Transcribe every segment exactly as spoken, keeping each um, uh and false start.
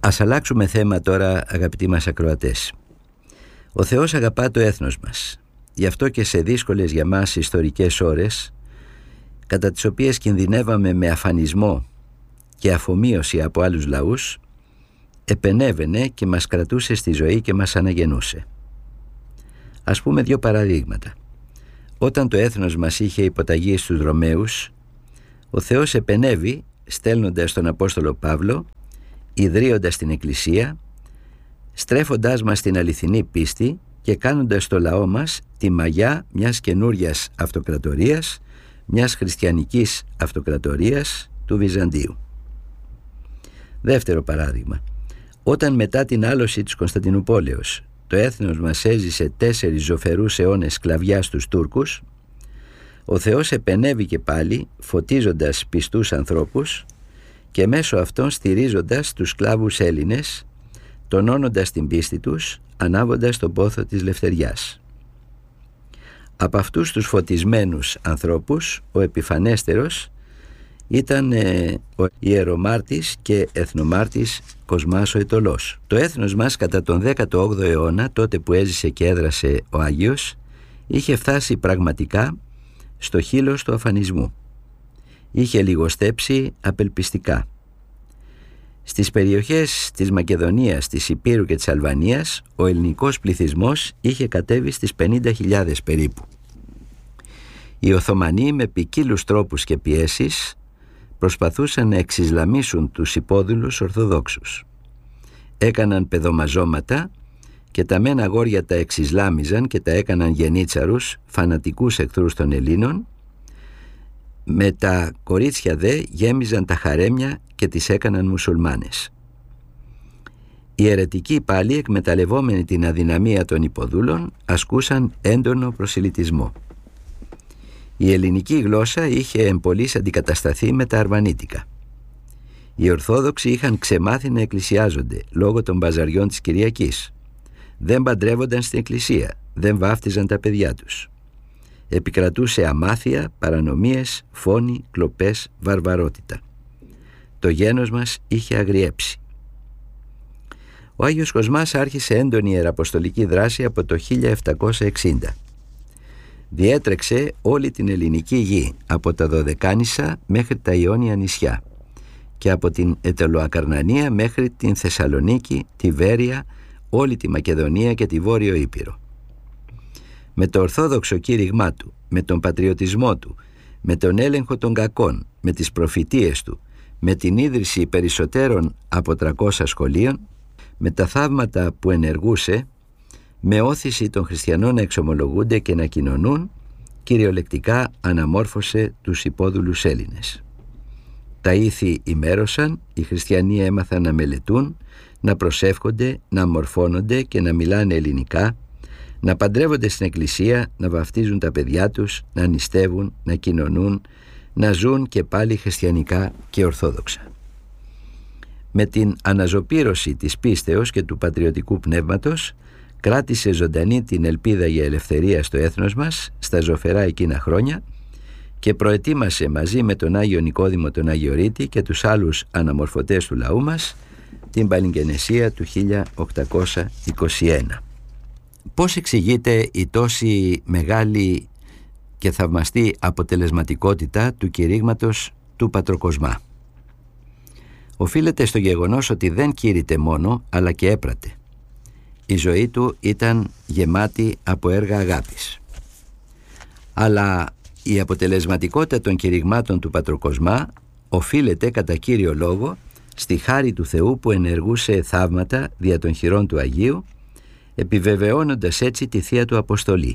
Ας αλλάξουμε θέμα τώρα, αγαπητοί μας ακροατές. Ο Θεός αγαπά το έθνος μας. Γι' αυτό και σε δύσκολες για μας ιστορικές ώρες, κατά τις οποίες κινδυνεύαμε με αφανισμό και αφομοίωση από άλλους λαούς, επενέβαινε και μας κρατούσε στη ζωή και μας αναγεννούσε. Ας πούμε δύο παραδείγματα. Όταν το έθνος μας είχε υποταγεί στους Ρωμαίους, ο Θεός επενέβη στέλνοντας τον Απόστολο Παύλο, ιδρύοντας την Εκκλησία, στρέφοντάς μας στην αληθινή πίστη και κάνοντας το λαό μας τη μαγιά μιας καινούριας αυτοκρατορίας, μιας χριστιανικής αυτοκρατορίας του Βυζαντίου. Δεύτερο παράδειγμα. Όταν μετά την άλωση της Κωνσταντινουπόλεως το έθνος μας έζησε τέσσερις ζωφερούς αιώνες σκλαβιάς στους Τούρκους, ο Θεός επενέβη και πάλι φωτίζοντας πιστούς ανθρώπους και μέσω αυτών στηρίζοντας τους σκλάβους Έλληνες, τονώνοντας την πίστη τους, ανάβοντας τον πόθο της λευτεριάς. Από αυτούς τους φωτισμένους ανθρώπους, ο επιφανέστερος ήταν ε, ο ιερομάρτης και εθνομάρτης Κοσμάς ο Αιτωλός. Το έθνος μας κατά τον δέκατο όγδοο αιώνα, τότε που έζησε και έδρασε ο Άγιος, είχε φτάσει πραγματικά στο χείλος του αφανισμού. Είχε λιγοστέψει απελπιστικά. Στις περιοχές της Μακεδονίας, της Υπήρου και της Αλβανίας, ο ελληνικός πληθυσμός είχε κατέβει στις πενήντα χιλιάδες περίπου. Οι Οθωμανοί με ποικίλους τρόπους και πιέσεις προσπαθούσαν να εξισλαμίσουν τους υπόδουλους Ορθοδόξους. Έκαναν παιδομαζώματα και τα μεν αγόρια τα εξισλάμιζαν και τα έκαναν γενίτσαρους, φανατικούς εχθρούς των Ελλήνων, με τα κορίτσια δε γέμιζαν τα χαρέμια και τις έκαναν μουσουλμάνες. Οι αιρετικοί πάλι, εκμεταλλευόμενοι την αδυναμία των υποδούλων, ασκούσαν έντονο προσιλητισμό. Η ελληνική γλώσσα είχε εμπολής αντικατασταθεί με τα αρβανίτικα. Οι Ορθόδοξοι είχαν ξεμάθει να εκκλησιάζονται λόγω των μπαζαριών της Κυριακής. Δεν παντρεύονταν στην εκκλησία, δεν βάφτιζαν τα παιδιά τους. Επικρατούσε αμάθεια, παρανομίες, φόνοι, κλοπές, βαρβαρότητα. Το γένος μας είχε αγριέψει. Ο Άγιος Κοσμάς άρχισε έντονη ιεραποστολική δράση από το χίλια επτακόσια εξήντα. Διέτρεξε όλη την ελληνική γη, από τα Δωδεκάνησα μέχρι τα Ιόνια νησιά και από την Αιτωλοακαρνανία μέχρι την Θεσσαλονίκη, τη Βέρεια, όλη τη Μακεδονία και τη Βόρειο Ήπειρο. Με το ορθόδοξο κήρυγμά του, με τον πατριωτισμό του, με τον έλεγχο των κακών, με τις προφητείες του, με την ίδρυση περισσότερων από τριακόσια σχολείων, με τα θαύματα που ενεργούσε, με όθηση των χριστιανών να εξομολογούνται και να κοινωνούν, κυριολεκτικά αναμόρφωσε τους υπόδουλους Έλληνες. Τα ήθη ημέρωσαν, οι χριστιανοί έμαθαν να μελετούν, να προσεύχονται, να μορφώνονται και να μιλάνε ελληνικά, να παντρεύονται στην εκκλησία, να βαφτίζουν τα παιδιά τους, να νηστεύουν, να κοινωνούν, να ζουν και πάλι χριστιανικά και ορθόδοξα. Με την αναζωπήρωση της πίστεως και του πατριωτικού πνεύματος, κράτησε ζωντανή την ελπίδα για ελευθερία στο έθνος μας στα ζωφερά εκείνα χρόνια και προετοίμασε μαζί με τον Άγιο Νικόδημο τον Αγιορείτη και τους άλλους αναμορφωτές του λαού μας την Παλιγγενεσία του χίλια οκτακόσια είκοσι ένα. Πώς εξηγείται η τόση μεγάλη και θαυμαστή αποτελεσματικότητα του κηρύγματος του Πατροκοσμά? Οφείλεται στο γεγονός ότι δεν κήρυτε μόνο, αλλά και έπρατε. Η ζωή του ήταν γεμάτη από έργα αγάπης. Αλλά η αποτελεσματικότητα των κηρυγμάτων του Πατροκοσμά οφείλεται κατά κύριο λόγο στη χάρη του Θεού που ενεργούσε θαύματα δια των χειρών του Αγίου, επιβεβαιώνοντας έτσι τη θεία του αποστολή.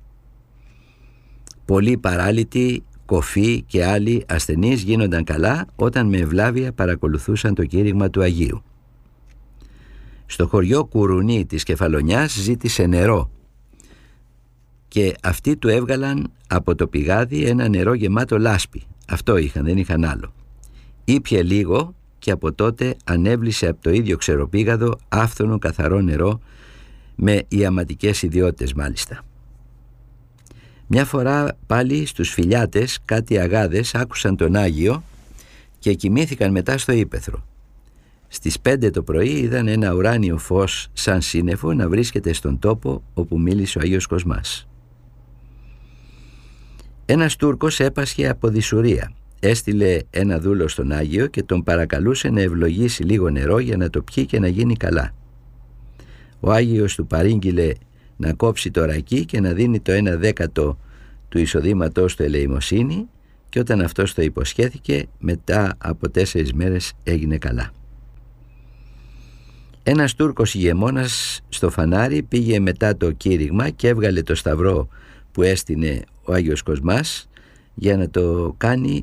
Πολλοί παράλυτοι, κοφοί και άλλοι ασθενείς γίνονταν καλά όταν με ευλάβεια παρακολουθούσαν το κήρυγμα του Αγίου. Στο χωριό Κουρουνή της Κεφαλονιάς ζήτησε νερό και αυτοί του έβγαλαν από το πηγάδι ένα νερό γεμάτο λάσπη. Αυτό είχαν, δεν είχαν άλλο. Ήπιε λίγο και από τότε ανέβλησε από το ίδιο ξεροπήγαδο άφθονο καθαρό νερό, με ιαματικές ιδιότητες μάλιστα. Μια φορά πάλι στους Φιλιάτες κάτι αγάδες άκουσαν τον Άγιο και κοιμήθηκαν μετά στο ύπαιθρο. Στις πέντε το πρωί είδαν ένα ουράνιο φως σαν σύννεφο να βρίσκεται στον τόπο όπου μίλησε ο Άγιος Κοσμάς. Ένας Τούρκος έπασχε από δυσουρία. Έστειλε ένα δούλο στον Άγιο και τον παρακαλούσε να ευλογήσει λίγο νερό για να το πιει και να γίνει καλά. Ο Άγιος του παρήγγειλε να κόψει το ρακί και να δίνει το ένα δέκατο του εισοδήματός του ελεημοσύνη, και όταν αυτός το υποσχέθηκε, μετά από τέσσερις μέρες έγινε καλά. Ένας Τούρκος ηγεμόνας στο φανάρι πήγε μετά το κήρυγμα και έβγαλε το σταυρό που έστεινε ο Άγιος Κοσμάς για να το κάνει